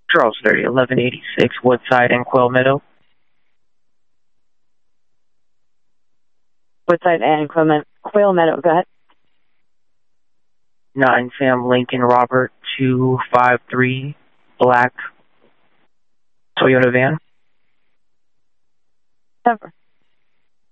Charles 30, 1186 Woodside and Quail Meadow. Woodside and Quail Meadow, go ahead. 9 Sam Lincoln Robert 253 black Toyota van. Over.